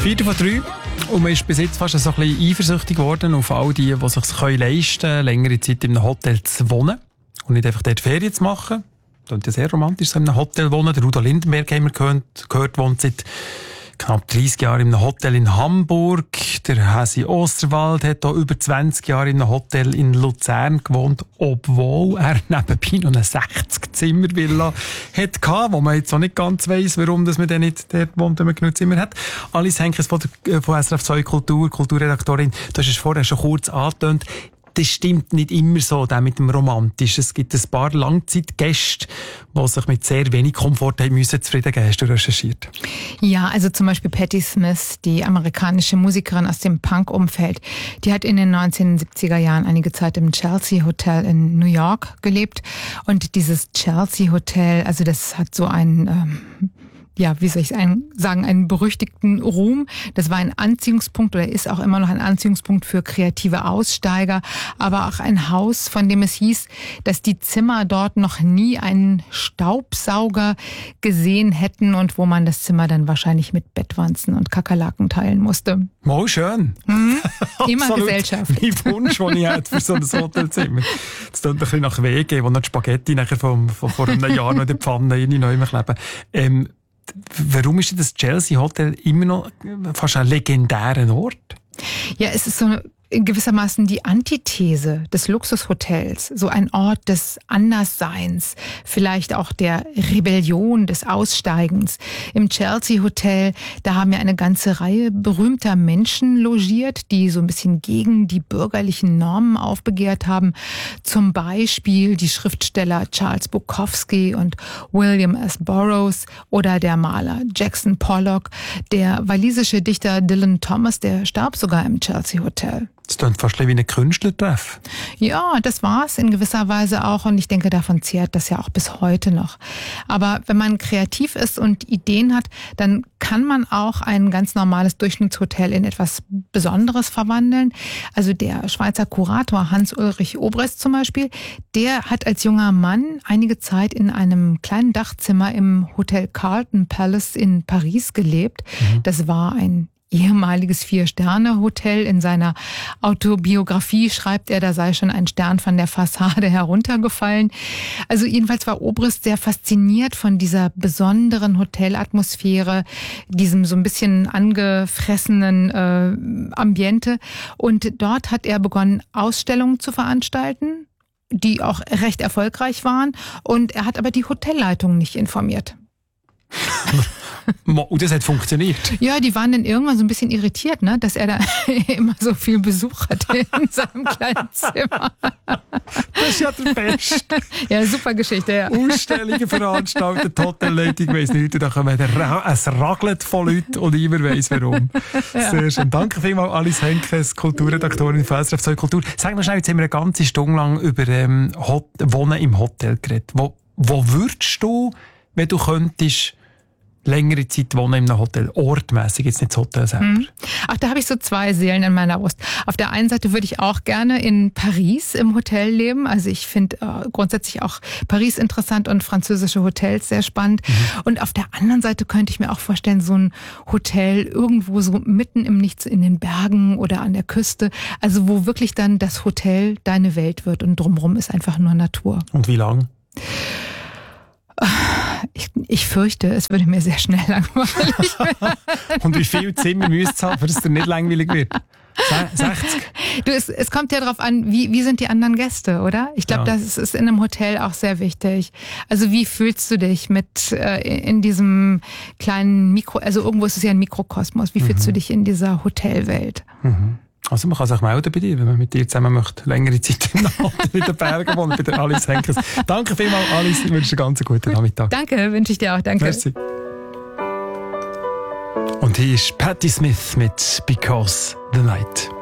4:03. Und man ist bis jetzt fast so ein bisschen eifersüchtig geworden auf all die es sich leisten können, längere Zeit in einem Hotel zu wohnen und nicht einfach dort Ferien zu machen. Das ist ja sehr romantisch, so in einem Hotel wohnen. Der Udo Lindenberg haben wir gehört, wohnt seit knapp 30 Jahren in einem Hotel in Hamburg. Der Hasi Osterwald hat auch über 20 Jahre in einem Hotel in Luzern gewohnt, obwohl er nebenbei noch eine 60-Zimmer-Villa hatte, wo man jetzt auch nicht ganz weiss, warum dass man dann nicht dort wohnt, wenn man genug Zimmer hat. Alice Henkes von SRF 2 Kulturredaktorin, du hast es vorher schon kurz angetönt. Das stimmt nicht immer so, der mit dem Romantischen. Es gibt ein paar Langzeitgäste, die sich mit sehr wenig Komfort haben müssen zufrieden geben. Hast du recherchiert? Ja, also zum Beispiel Patti Smith, die amerikanische Musikerin aus dem Punk-Umfeld. Die hat in den 1970er Jahren einige Zeit im Chelsea Hotel in New York gelebt. Und dieses Chelsea Hotel, also das hat so einen einen berüchtigten Ruhm. Das war ein Anziehungspunkt oder ist auch immer noch ein Anziehungspunkt für kreative Aussteiger, aber auch ein Haus, von dem es hieß, dass die Zimmer dort noch nie einen Staubsauger gesehen hätten und wo man das Zimmer dann wahrscheinlich mit Bettwanzen und Kakerlaken teilen musste. Oh, schön. Immer Gesellschaft. Mein Wunsch, den ich hätte für so ein Hotelzimmer. Das klingt ein bisschen nach Wege, wo noch die Spaghetti nachher vor einem Jahr noch in der Pfanne neu kleben. Warum ist das Chelsea Hotel immer noch fast ein legendärer Ort? Ja, es ist so gewissermaßen die Antithese des Luxushotels, so ein Ort des Andersseins, vielleicht auch der Rebellion, des Aussteigens. Im Chelsea Hotel, da haben ja eine ganze Reihe berühmter Menschen logiert, die so ein bisschen gegen die bürgerlichen Normen aufbegehrt haben. Zum Beispiel die Schriftsteller Charles Bukowski und William S. Burroughs oder der Maler Jackson Pollock. Der walisische Dichter Dylan Thomas, der starb sogar im Chelsea Hotel. Das klingt fast wie ein Künstlertreff. Ja, das war's in gewisser Weise auch und ich denke, davon zehrt das ja auch bis heute noch. Aber wenn man kreativ ist und Ideen hat, dann kann man auch ein ganz normales Durchschnittshotel in etwas Besonderes verwandeln. Also der Schweizer Kurator Hans-Ulrich Obrest zum Beispiel, der hat als junger Mann einige Zeit in einem kleinen Dachzimmer im Hotel Carlton Palace in Paris gelebt. Das war ein ehemaliges 4-Sterne-Hotel. In seiner Autobiografie schreibt er, da sei schon ein Stern von der Fassade heruntergefallen. Also jedenfalls war Obrist sehr fasziniert von dieser besonderen Hotelatmosphäre, diesem so ein bisschen angefressenen Ambiente. Und dort hat er begonnen, Ausstellungen zu veranstalten, die auch recht erfolgreich waren. Und er hat aber die Hotelleitung nicht informiert. Und das hat funktioniert? Ja, die waren dann irgendwann so ein bisschen irritiert, ne, dass er da immer so viel Besuch hatte in seinem kleinen Zimmer. Das ist ja der Beste. Ja, super Geschichte, ja. Ausstellungen veranstaltet, Hotelleitung weiss nicht, da kommen es ragelt von Leuten und niemand weiss warum. Ja. Sehr schön. Danke vielmals, Alice Henkes, Kulturredaktorin von SRF 2 Kultur. Sag mal schnell, jetzt haben wir eine ganze Stunde lang über Wohnen im Hotel geredet. Wo würdest du, wenn du könntest, längere Zeit wohnen in einem Hotel, ortmäßig, jetzt nicht das Hotel selber? Ach, da habe ich so zwei Seelen in meiner Brust. Auf der einen Seite würde ich auch gerne in Paris im Hotel leben. Also ich finde grundsätzlich auch Paris interessant und französische Hotels sehr spannend. Und auf der anderen Seite könnte ich mir auch vorstellen, so ein Hotel irgendwo so mitten im Nichts in den Bergen oder an der Küste. Also wo wirklich dann das Hotel deine Welt wird und drumherum ist einfach nur Natur. Und wie lang? Ich fürchte, es würde mir sehr schnell langweilig werden. Und wie viel Zimmer müsst ihr haben, dass es dir nicht langweilig wird? 60? Du, es kommt ja darauf an, wie sind die anderen Gäste, oder? Ich glaube, das ist in einem Hotel auch sehr wichtig. Also wie fühlst du dich mit in diesem kleinen also irgendwo ist es ja ein Mikrokosmos. Wie fühlst du dich in dieser Hotelwelt? Also man kann sich melden bei dir, wenn man mit dir zusammen möchte, längere Zeit in den Bergen wohnen, bei der Alice Henkes. Danke vielmals, Alice. Ich wünsche dir einen ganz guten Nachmittag. Danke, wünsche ich dir auch. Danke. Merci. Und hier ist Patti Smith mit Because the Night.